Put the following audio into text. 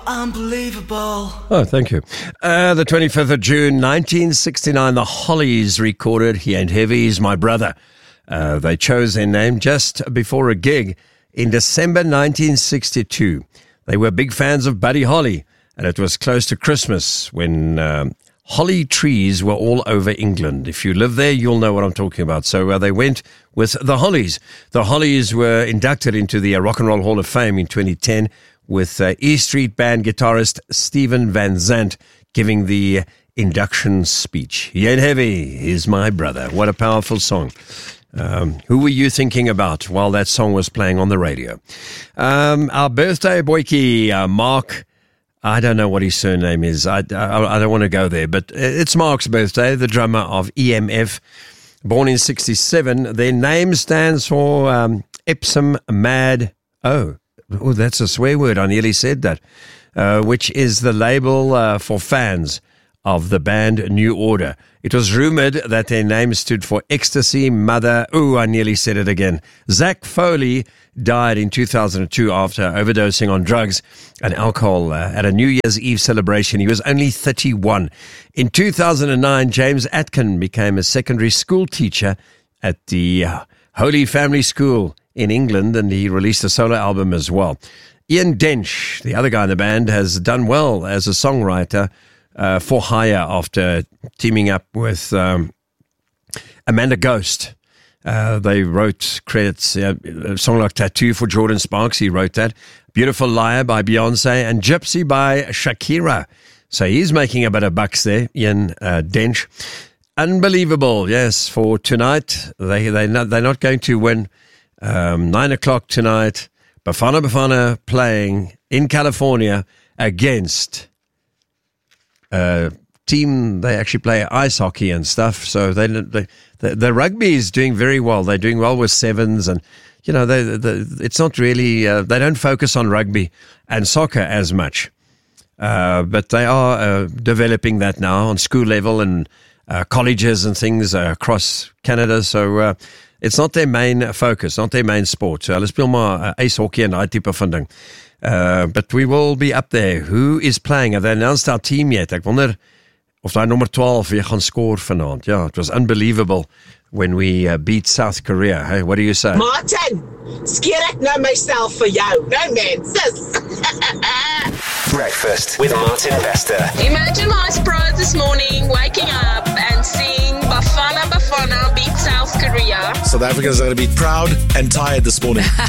unbelievable. Oh, thank you. The 25th of June, 1969, the Hollies recorded He Ain't Heavy, He's My Brother. They chose their name just before a gig in December 1962. They were big fans of Buddy Holly, and it was close to Christmas when holly trees were all over England. If you live there, you'll know what I'm talking about. So they went with the Hollies. The Hollies were inducted into the Rock and Roll Hall of Fame in 2010 with E Street Band guitarist Steven Van Zandt giving the induction speech. He Ain't Heavy, He's My Brother. What a powerful song. Who were you thinking about while that song was playing on the radio? Our birthday boyki, Mark, I don't know what his surname is. I don't want to go there, but it's Mark's birthday, the drummer of EMF, born in 1967. Their name stands for Epsom Mad. Oh, that's a swear word. I nearly said that, which is the label for fans of the band New Order. It was rumored that their name stood for Ecstasy Mother. Oh, I nearly said it again. Zach Foley died in 2002 after overdosing on drugs and alcohol at a New Year's Eve celebration. He was only 31. In 2009, James Atkin became a secondary school teacher at the Holy Family School in England, and he released a solo album as well. Ian Dench, the other guy in the band, has done well as a songwriter for hire after teaming up with Amanda Ghost. They wrote credits, a song like Tattoo for Jordan Sparks, he wrote that. Beautiful Liar by Beyonce and Gypsy by Shakira. So he's making a bit of bucks there, Ian Dench. Unbelievable, yes, for tonight. They're not going to win. 9 o'clock tonight, Bafana playing in California against team. They actually play ice hockey and stuff, so the rugby is doing very well. They're doing well with sevens, and you know it's not really they don't focus on rugby and soccer as much, but they are developing that now on school level and colleges and things across Canada. So it's not their main focus, not their main sport. So hulle speel maar ice hockey en daai tipe van ding. But we will be up there. Who is playing? Have they announced our team yet? Ek wonder of daai nummer 12 weer gaan score vanaand. Yeah, it was unbelievable when we beat South Korea. Hey, what do you say? Martin, skeer ek nou myself vir jou. No man, sis. Breakfast with Martin Vester. Imagine my surprise this morning, waking up and seeing Bafana beat South Korea. South Africans are going to be proud and tired this morning.